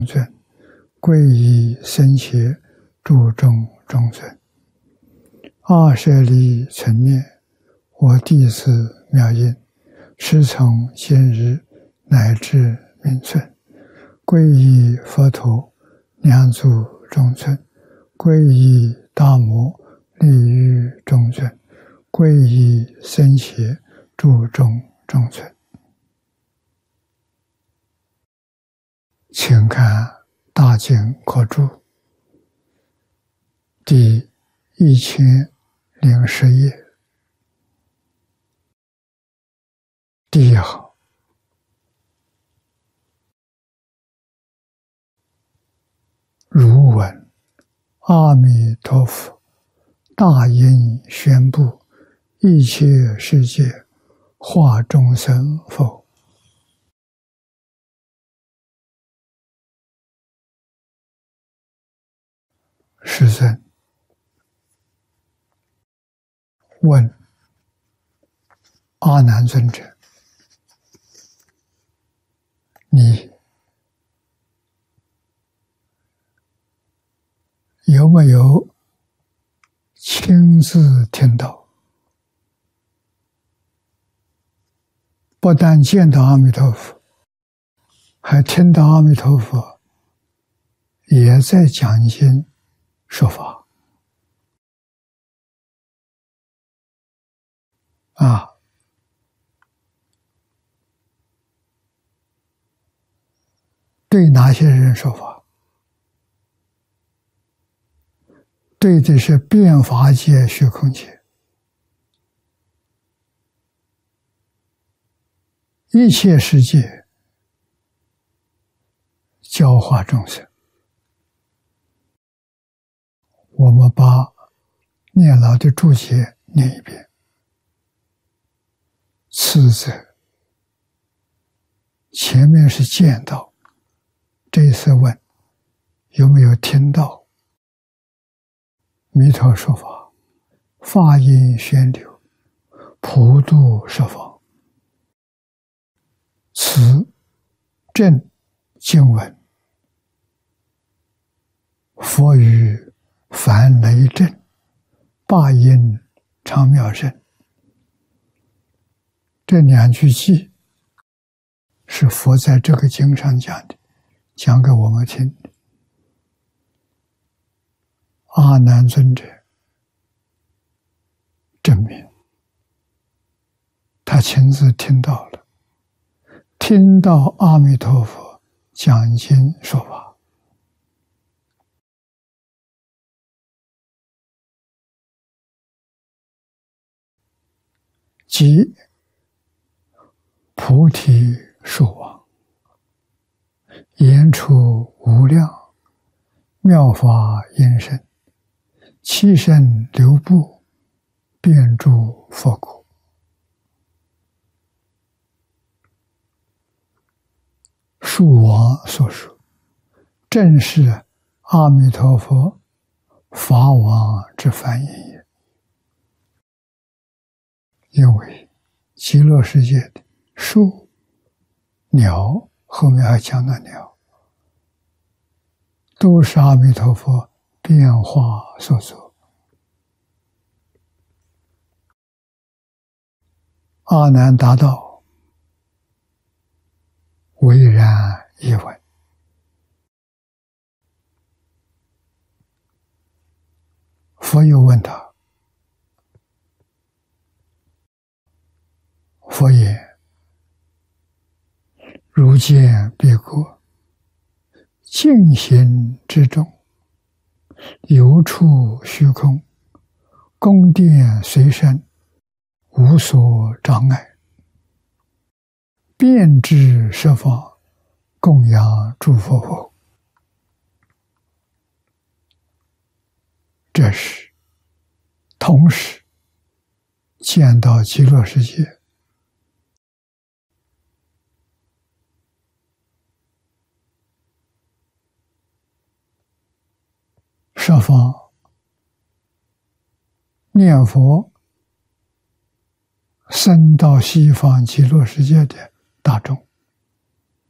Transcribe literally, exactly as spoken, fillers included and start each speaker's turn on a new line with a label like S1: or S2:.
S1: 尊，皈依僧伽注中中尊。二舍利存念，我弟子妙音，师从今日乃至明存，皈依佛陀，两足中尊，皈依大摩，利于中尊，皈依僧伽注中中尊。请看大经科注第一千零十页，第一行，如闻阿弥陀佛大音宣布一切世界化众生否？世尊，问阿难尊者，你有没有亲自听到？不但见到阿弥陀佛，还听到阿弥陀佛也在讲经说法啊！对哪些人说法？对的是变法界、虚空界，一切世界教化众生。我们把念老的注解念一遍。次者，前面是见到，这一次问有没有听到弥陀说法，法音宣流，普度十方。此正经文，佛语凡雷震，八音常妙声。这两句偈是佛在这个经上讲的，讲给我们听的。阿难尊者证明他亲自听到了，听到阿弥陀佛讲经说法，即菩提树王，言出无量妙法音声，七声流布，遍诸佛国。树王所说，正是阿弥陀佛法王之梵音也。因为极乐世界的树、鸟，后面还讲到鸟，都是阿弥陀佛变化所作。阿难答道：唯然一闻。佛又问他，佛言：如见彼国，净行之中，有处虚空，宫殿随身，无所障碍，遍知十方，供养诸佛后。这是同时见到极乐世界，十方念佛生到西方极乐世界的大众，